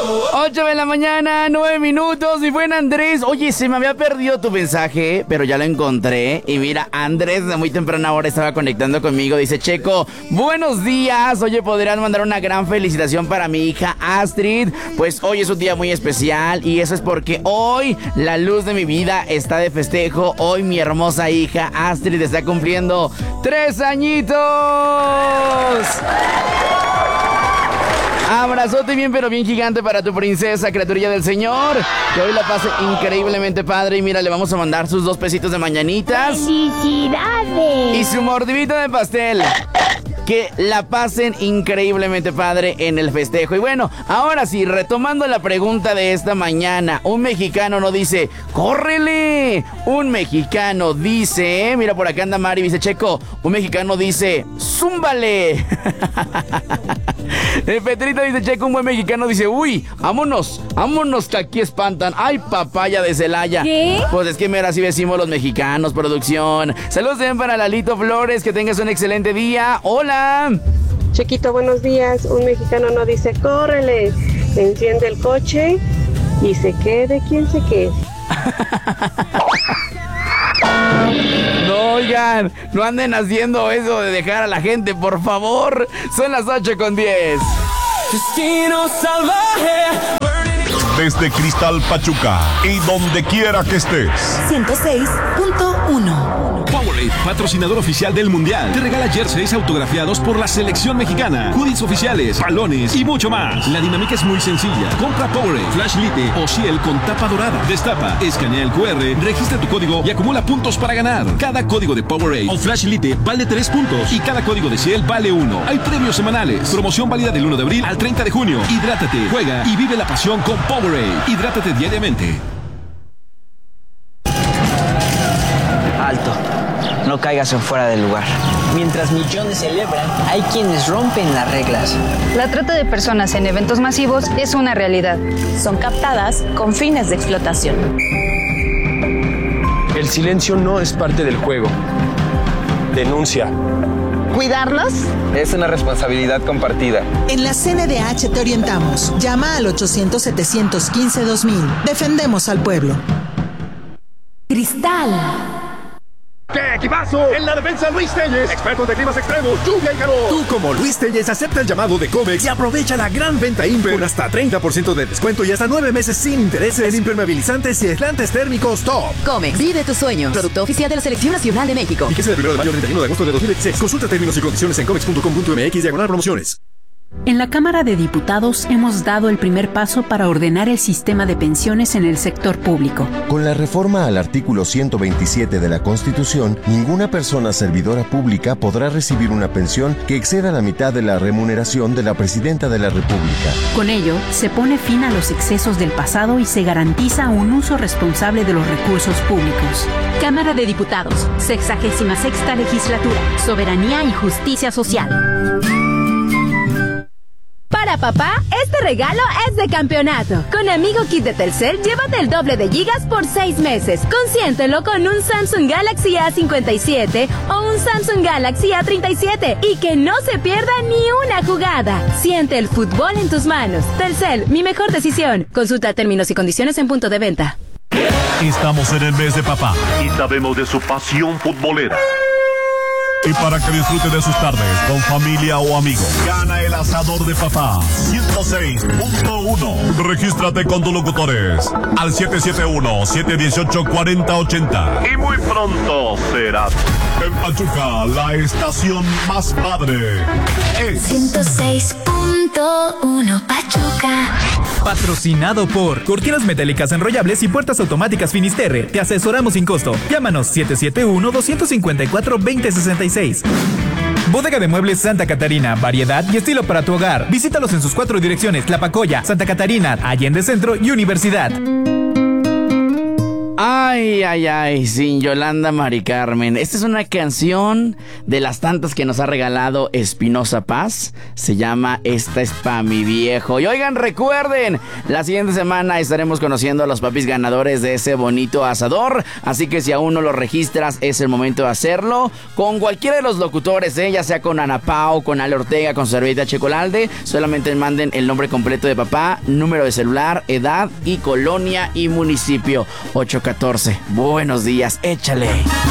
8 de la mañana, 9 minutos. Mi buen Andrés, oye, se me había perdido tu mensaje, pero ya lo encontré. Y mira, Andrés de muy temprana hora estaba conectando conmigo. Dice: Checo, buenos días. Oye, ¿podrían mandar una gran felicitación para mi hija Astrid? Pues hoy es un día muy especial, y eso es porque hoy la luz de mi vida está de festejo. Hoy mi hermosa hija Astrid está cumpliendo 3 añitos. Abrazote bien, pero bien gigante para tu princesa, criaturilla del Señor. Que hoy la pase increíblemente padre. Y mira, le vamos a mandar sus 2 pesitos de mañanitas. ¡Felicidades! Y su mordidita de pastel. Que la pasen increíblemente padre en el festejo. Y bueno, ahora sí, retomando la pregunta de esta mañana. Un mexicano no dice ¡córrele! Un mexicano dice... Mira, por acá anda Mari, dice: Checo, un mexicano dice ¡zúmbale! Petrita dice: Checo, un buen mexicano dice: uy, vámonos que aquí espantan. Ay, papaya de Celaya. ¿Qué? Pues es que mira, así decimos los mexicanos, producción. Saludos también para Lalito Flores, que tengas un excelente día. Hola. Chequito, buenos días. Un mexicano no dice córrele, enciende el coche y se quede quien se quede. No, oigan, no anden haciendo eso de dejar a la gente, por favor. Son las 8:10. Destino salvaje. Desde Cristal Pachuca y donde quiera que estés. 106.1. Powerade, patrocinador oficial del Mundial, te regala jerseys autografiados por la selección mexicana, hoodies oficiales, balones y mucho más. La dinámica es muy sencilla. Compra Powerade, Flash Lite o Ciel con tapa dorada. Destapa, escanea el QR, registra tu código y acumula puntos para ganar. Cada código de Powerade o Flash Lite vale 3 puntos y cada código de Ciel vale 1. Hay premios semanales. Promoción válida del 1 de abril al 30 de junio. Hidrátate, juega y vive la pasión con Powerade. Hidrátate diariamente. Alto, no caigas en fuera del lugar. Mientras millones celebran, hay quienes rompen las reglas. La trata de personas en eventos masivos es una realidad. Son captadas con fines de explotación. El silencio no es parte del juego. Denuncia. ¿Cuidarlos? Es una responsabilidad compartida. En la CNDH te orientamos. Llama al 800-715-2000. Defendemos al pueblo. Cristal. ¡Qué equipazo! En la defensa, Luis Telles, experto de climas extremos, lluvia y calor. Tú, como Luis Telles, acepta el llamado de Comex y aprovecha la gran venta Imper con hasta 30% de descuento y hasta 9 meses sin intereses en impermeabilizantes y aislantes térmicos top. Comex, vive tus sueños. Producto oficial de la Selección Nacional de México. Fíjese del 1 de mayo al 31 de agosto de 2016. Consulta términos y condiciones en comex.com.mx/promociones. En la Cámara de Diputados hemos dado el primer paso para ordenar el sistema de pensiones en el sector público. Con la reforma al artículo 127 de la Constitución, ninguna persona servidora pública podrá recibir una pensión que exceda la mitad de la remuneración de la Presidenta de la República. Con ello, se pone fin a los excesos del pasado y se garantiza un uso responsable de los recursos públicos. Cámara de Diputados, 66ª Legislatura, Soberanía y Justicia Social. Para papá, este regalo es de campeonato. Con Amigo Kit de Telcel, llévate el doble de gigas por 6 meses. Consiéntelo con un Samsung Galaxy A57 o un Samsung Galaxy A37 y que no se pierda ni una jugada. Siente el fútbol en tus manos. Telcel, mi mejor decisión. Consulta términos y condiciones en punto de venta. Estamos en el mes de papá y sabemos de su pasión futbolera. Y para que disfrute de sus tardes con familia o amigos, gana el asador de papá 106.1. Regístrate con tus locutores al 771-718-4080. Y muy pronto será en Pachuca, la estación más padre. Es 106.1 Pachuca. Patrocinado por Cortinas Metálicas Enrollables y Puertas Automáticas Finisterre. Te asesoramos sin costo. Llámanos 771-254-2066. Bodega de Muebles Santa Catarina, variedad y estilo para tu hogar. Visítalos en sus 4 direcciones: Tlapacoya, Santa Catarina, Allende Centro y Universidad. Ay, ay, ay, sin Yolanda Mari Carmen. Esta es una canción de las tantas que nos ha regalado Espinosa Paz. Se llama Esta es pa' mi viejo. Y oigan, recuerden, la siguiente semana estaremos conociendo a los papis ganadores de ese bonito asador. Así que si aún no lo registras, es el momento de hacerlo. Con cualquiera de los locutores, ya sea con Ana Pao, con Ale Ortega, con Servilleta Checolalde. Solamente manden el nombre completo de papá, número de celular, edad y colonia y municipio. 814. Buenos días, échale.